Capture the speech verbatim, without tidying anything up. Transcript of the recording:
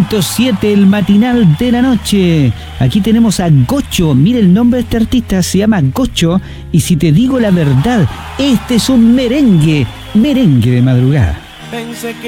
punto siete, el matinal de la noche. Aquí tenemos a Gocho. Mira el nombre de este artista, se llama Gocho. Y si te digo la verdad, este es un merengue, merengue de madrugada. Pensé que